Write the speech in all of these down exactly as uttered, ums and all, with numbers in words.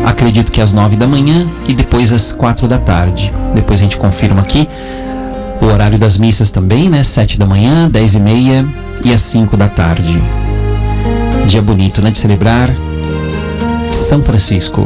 Acredito que às nove da manhã e depois às quatro da tarde. Depois a gente confirma aqui o horário das missas também, né? Sete da manhã, dez e meia e às cinco da tarde. Dia bonito, né? De celebrar São Francisco.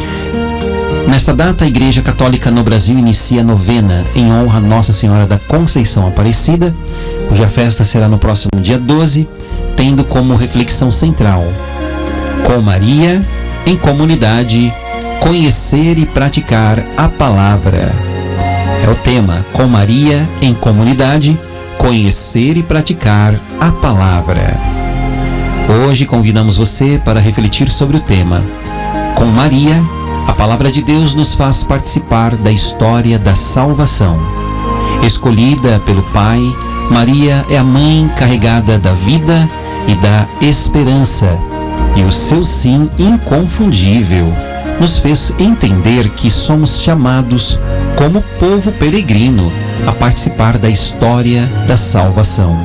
Nesta data, a Igreja Católica no Brasil inicia a novena em honra a Nossa Senhora da Conceição Aparecida, cuja festa será no próximo dia doze, tendo como reflexão central: com Maria, em comunidade, conhecer e praticar a palavra. É o tema, com Maria, em comunidade, conhecer e praticar a palavra. Hoje convidamos você para refletir sobre o tema. Com Maria, a palavra de Deus nos faz participar da história da salvação. Escolhida pelo Pai, Maria é a mãe carregada da vida e da esperança, e o seu sim inconfundível nos fez entender que somos chamados, como povo peregrino, a participar da história da salvação.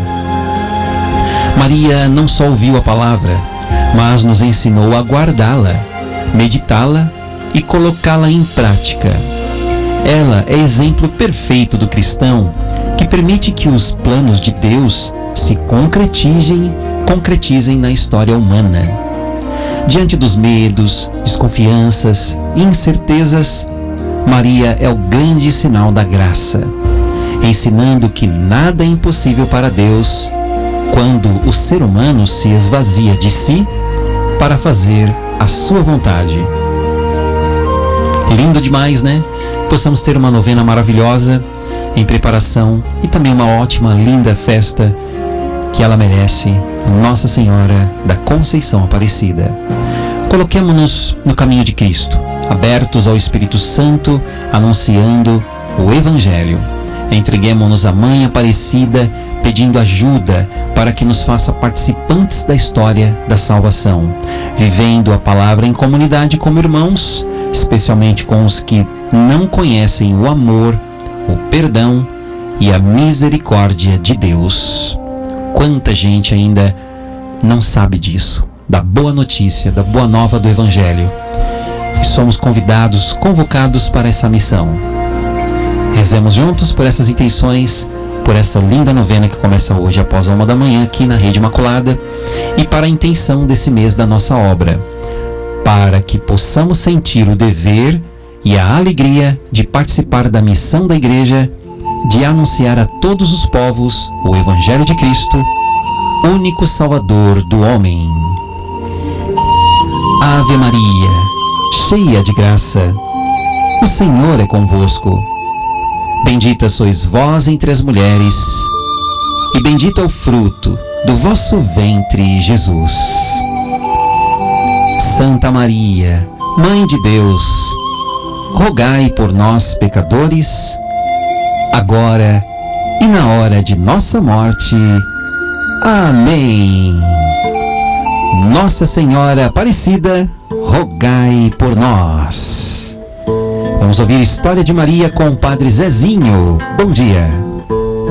Maria não só ouviu a palavra, mas nos ensinou a guardá-la, meditá-la e colocá-la em prática. Ela é exemplo perfeito do cristão que permite que os planos de Deus se concretizem, concretizem na história humana. Diante dos medos, desconfianças e incertezas, Maria é o grande sinal da graça, ensinando que nada é impossível para Deus quando o ser humano se esvazia de si para fazer a sua vontade. Lindo demais, né? Possamos ter uma novena maravilhosa em preparação e também uma ótima, linda festa que ela merece, Nossa Senhora da Conceição Aparecida. Coloquemo-nos no caminho de Cristo, abertos ao Espírito Santo, anunciando o Evangelho. Entreguemo-nos à Mãe Aparecida, pedindo ajuda para que nos faça participantes da história da salvação, vivendo a palavra em comunidade como irmãos, especialmente com os que não conhecem o amor, o perdão e a misericórdia de Deus. Quanta gente ainda não sabe disso, da boa notícia, da boa nova do Evangelho. E somos convidados, convocados para essa missão. Rezemos juntos por essas intenções, por essa linda novena que começa hoje após a uma da manhã aqui na Rede Imaculada, e para a intenção desse mês da nossa obra, para que possamos sentir o dever e a alegria de participar da missão da Igreja de anunciar a todos os povos o Evangelho de Cristo, único Salvador do homem. Ave Maria, cheia de graça, o Senhor é convosco. Bendita sois vós entre as mulheres, e bendito é o fruto do vosso ventre, Jesus. Santa Maria, Mãe de Deus, rogai por nós, pecadores, agora e na hora de nossa morte. Amém. Nossa Senhora Aparecida, rogai por nós. Vamos ouvir a história de Maria com o Padre Zezinho. Bom dia.